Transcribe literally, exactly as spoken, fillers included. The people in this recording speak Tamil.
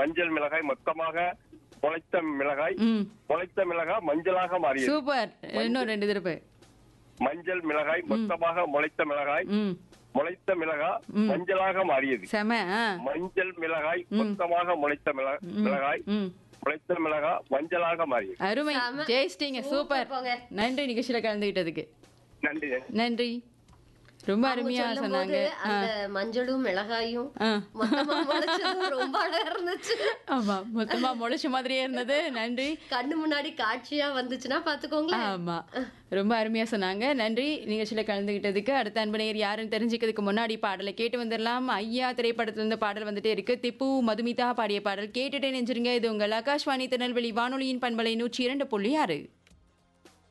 மஞ்சள் மிளகாய் மொத்தமாக முளைத்த மிளகாய் ம் முளைத்த மிளகாய் மஞ்சளாக மாறியது. சூப்பர். இன்னும் ரெண்டு திருப்பு. மஞ்சள் மிளகாய் மொத்தமாக முளைத்த மிளகாய் ம் முளைத்த மிளகாய் மஞ்சளாக மாறியது. செம. ஆ. மஞ்சள் மிளகாய் மொத்தமாக முளைத்த மிள- மிளகாய் ம் முளைத்த மிளகாய் மஞ்சளாக மாறியது. அருமை. செம. ஜெயிச்சிட்டீங்க. சூப்பர். போங்க. நன்றி நிகழ்ச்சியில கலந்துகிட்டதுக்கு. நன்றி. நன்றி. ரொம்ப அவங்க அருமையா சொல்லும்போது சொன்னாங்க. அந்த மஞ்சளும் மிளகாயும் ஆ. மொத்தமா முளைச்சதும் ரொம்ப அழகா இருந்துச்சு. ஆமா மொத்தமா முளைச்ச மாதிரியே இருந்தது. நன்றி. கண்ணு முன்னாடி காட்சியா வந்துச்சுன்னா பாத்துக்கோங்களேன். ஆமா ரொம்ப அருமையா சொன்னாங்க. நன்றி நிகழ்ச்சியில கலந்துகிட்டதுக்கு. அடுத்த அன்பு நேயர் யாருன்னு தெரிஞ்சுக்கிறதுக்கு முன்னாடி பாடலை கேட்டு வந்துடலாம். ஐயா திரைப்படத்துல இருந்து பாடல் வந்துட்டே இருக்கு. திப்பு மதுமிதா பாடிய பாடல் கேட்டுட்டே நெஞ்சிருங்க. இது உங்கள் ஆகாஷ்வாணி திருநெல்வேலி வானொலியின் பண்பலை நூற்றி இரண்டு புள்ளி ஆறு.